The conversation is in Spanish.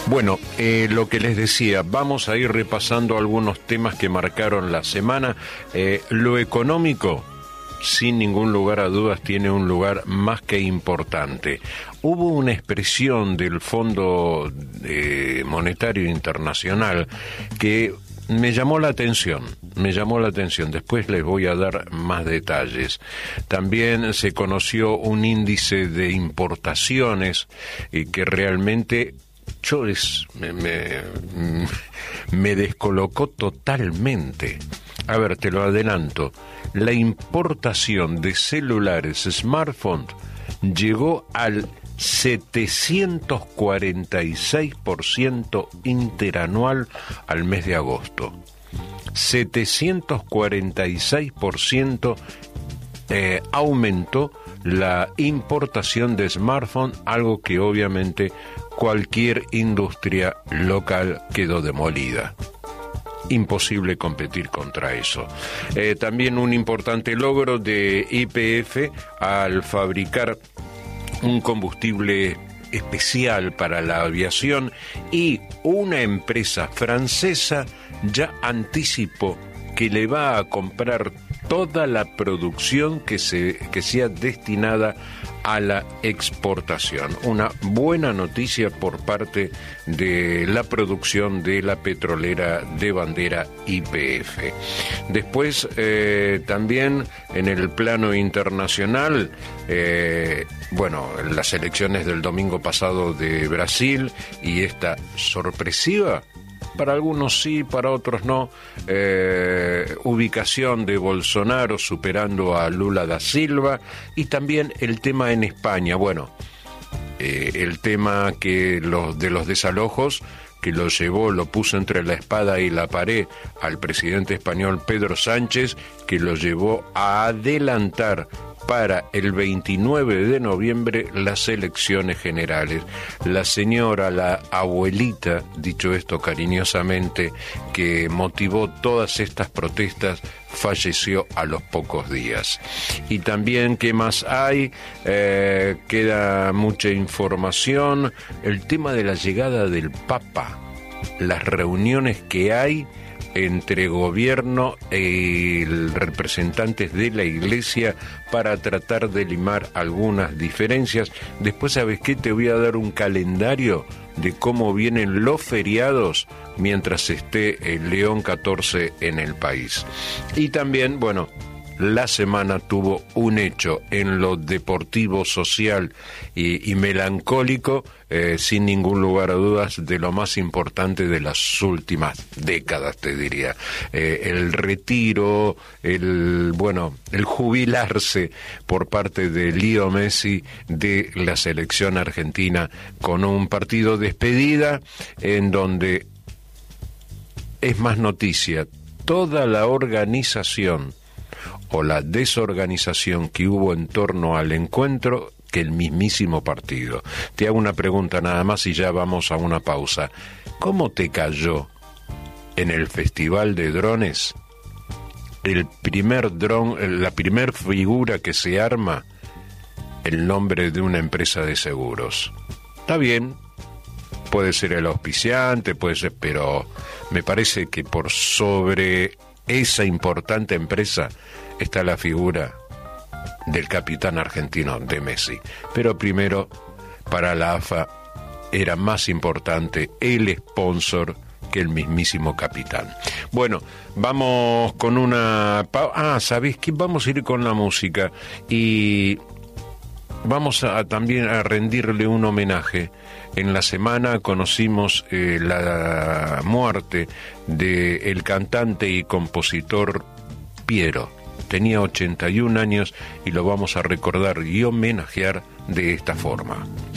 Bueno, lo que les decía, vamos a ir repasando algunos temas que marcaron la semana. Lo económico, sin ningún lugar a dudas, tiene un lugar más que importante. Hubo una expresión del Fondo Monetario Internacional que me llamó la atención. Después les voy a dar más detalles. También se conoció un índice de importaciones que realmente me descolocó totalmente. A ver, te lo adelanto. La importación de celulares, smartphones, llegó al 746% interanual al mes de agosto. 746% aumentó la importación de smartphones, algo que obviamente cualquier industria local quedó demolida. Imposible competir contra eso. También un importante logro de YPF al fabricar un combustible especial para la aviación, y una empresa francesa ya anticipó que le va a comprar toda la producción que sea destinada a la exportación. Una buena noticia por parte de la producción de la petrolera de bandera YPF. Después, también en el plano internacional, las elecciones del domingo pasado de Brasil y esta sorpresiva, para algunos sí, para otros no, ubicación de Bolsonaro superando a Lula da Silva, y también el tema en España, el tema de los desalojos, que lo puso entre la espada y la pared al presidente español Pedro Sánchez, que lo llevó a adelantar para el 29 de noviembre las elecciones generales. La señora, la abuelita, dicho esto cariñosamente, que motivó todas estas protestas, falleció a los pocos días. Y también, ¿qué más hay? Queda mucha información. El tema de la llegada del Papa, las reuniones que hay entre gobierno y representantes de la Iglesia para tratar de limar algunas diferencias. Después, ¿sabes qué? Te voy a dar un calendario de cómo vienen los feriados mientras esté el León 14 en el país. Y también, la semana tuvo un hecho en lo deportivo, social y melancólico, sin ningún lugar a dudas, de lo más importante de las últimas décadas, te diría. El retiro, el jubilarse por parte de Leo Messi de la selección argentina, con un partido despedida en donde es más noticia toda la organización o la desorganización que hubo en torno al encuentro que el mismísimo partido. Te hago una pregunta nada más y ya vamos a una pausa. ¿Cómo te cayó en el Festival de Drones el primer dron, la primer figura que se arma, el nombre de una empresa de seguros? Está bien, puede ser el auspiciante, puede ser, pero me parece que por sobre esa importante empresa está la figura del capitán argentino, de Messi. Pero primero, para la AFA era más importante el sponsor que el mismísimo capitán. Bueno, vamos con una... ¿sabés qué? Vamos a ir con la música y vamos también a rendirle un homenaje. En la semana conocimos la muerte del cantante y compositor Piero. Tenía 81 años y lo vamos a recordar y homenajear de esta forma.